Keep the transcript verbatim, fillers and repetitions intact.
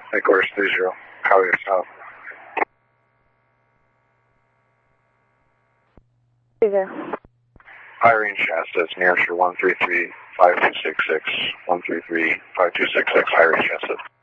Of course, three zero. Highway south. three zero. High range Shasta, it's New Hampshire one three three, five two six six, one three three, five two six six, high range Shasta.